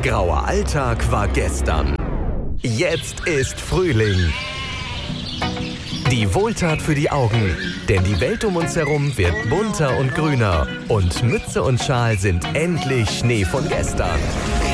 Grauer Alltag war gestern. Jetzt ist Frühling. Die Wohltat für die Augen, denn die Welt um uns herum wird bunter und grüner. Und Mütze und Schal sind endlich Schnee von gestern.